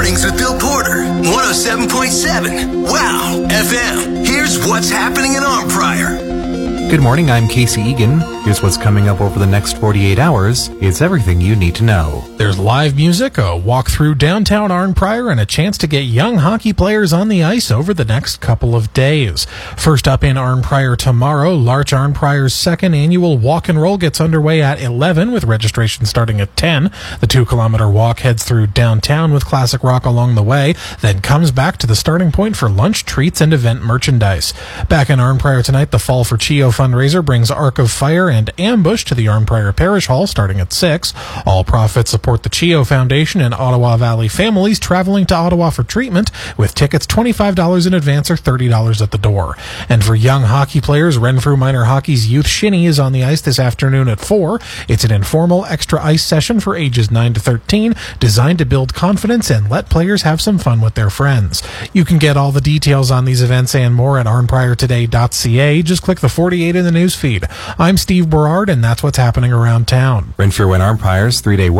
Mornings with Bill Porter, 107.7. Wow, FM. Here's what's happening in Arnprior. Good morning, I'm Casey Egan. Here's what's coming up over the next 48 hours. It's everything you need to know. There's live music, a walk through downtown Arnprior, and a chance to get young hockey players on the ice over the next couple of days. First up in Arnprior tomorrow, Larch Arnprior's second annual Walk and Roll gets underway at 11 with registration starting at 10. The 2-kilometer walk heads through downtown with classic rock along the way, then comes back to the starting point for lunch, treats, and event merchandise. Back in Arnprior tonight, the Fall for Chio fundraiser brings Arc of Fire and Ambush to the Arnprior Parish Hall starting at 6. All profits support the Chio Foundation and Ottawa Valley families traveling to Ottawa for treatment, with tickets $25 in advance or $30 at the door. And for young hockey players, Renfrew Minor Hockey's Youth Shinny is on the ice this afternoon at 4. It's an informal extra ice session for ages 9 to 13, designed to build confidence and let players have some fun with their friends. You can get all the details on these events and more at arnpriortoday.ca. Just click the 48 in the news feed. I'm Steve Berard, and that's what's happening around town. Renfrew and Arnprior's 3-day